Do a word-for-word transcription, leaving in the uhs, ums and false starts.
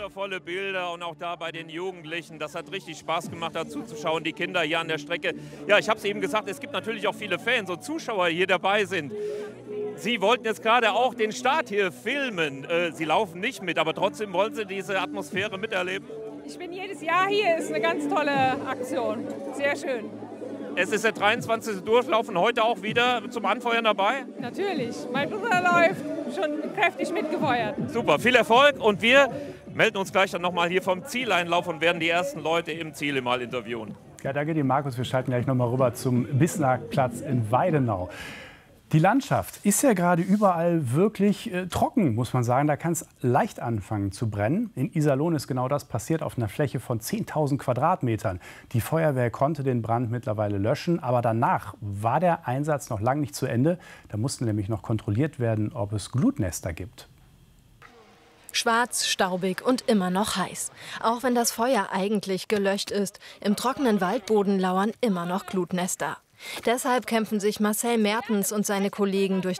wundervolle Bilder und auch da bei den Jugendlichen. Das hat richtig Spaß gemacht, dazu zu schauen. Die Kinder hier an der Strecke. Ja, ich habe es eben gesagt, es gibt natürlich auch viele Fans und Zuschauer, die hier dabei sind. Sie wollten jetzt gerade auch den Start hier filmen. Sie laufen nicht mit, aber trotzdem wollen Sie diese Atmosphäre miterleben? Ich bin jedes Jahr hier, ist eine ganz tolle Aktion. Sehr schön. Es ist der dreiundzwanzigste Durchlauf und heute auch wieder zum Anfeuern dabei? Natürlich. Mein Bruder läuft schon kräftig mitgefeuert. Super, viel Erfolg und wir melden uns gleich dann nochmal hier vom Zieleinlauf und werden die ersten Leute im Ziel mal interviewen. Ja, danke dir, Markus. Wir schalten gleich nochmal rüber zum Bismarckplatz in Weidenau. Die Landschaft ist ja gerade überall wirklich äh, trocken, muss man sagen. Da kann es leicht anfangen zu brennen. In Iserlohn ist genau das passiert auf einer Fläche von zehntausend Quadratmetern. Die Feuerwehr konnte den Brand mittlerweile löschen, aber danach war der Einsatz noch lange nicht zu Ende. Da musste nämlich noch kontrolliert werden, ob es Glutnester gibt. Schwarz, staubig und immer noch heiß. Auch wenn das Feuer eigentlich gelöscht ist, im trockenen Waldboden lauern immer noch Glutnester. Deshalb kämpfen sich Marcel Mertens und seine Kollegen durch